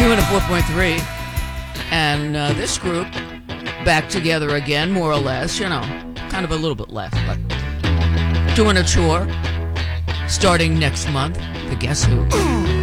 104.3. And this group back together again, more or less, kind of a little bit less, but doing a tour starting next month. The Guess Who.